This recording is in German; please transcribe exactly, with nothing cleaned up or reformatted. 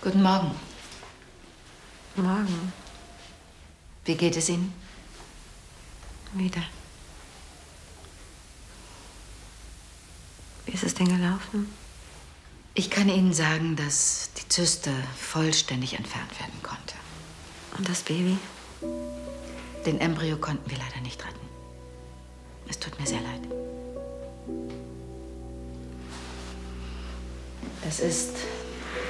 Guten Morgen. Morgen. Wie geht es Ihnen? Wieder. Wie ist es denn gelaufen? Ich kann Ihnen sagen, dass die Zyste vollständig entfernt werden konnte. Und das Baby? Den Embryo konnten wir leider nicht retten. Es tut mir sehr leid. Das ist